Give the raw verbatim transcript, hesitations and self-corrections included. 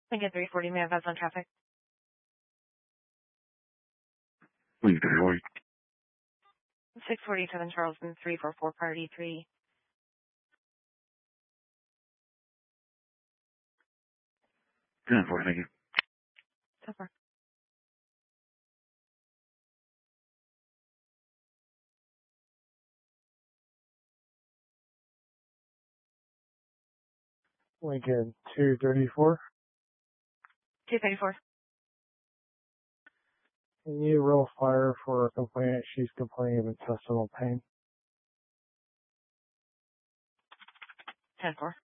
Lincoln three forty, may I advise on traffic? Lincoln three forty. six forty-seven Charleston, three four four Party three. ten four, thank you. So far. Lincoln two thirty-four. two thirty-four. Can you roll fire for a complainant? She's complaining of intestinal pain. ten four.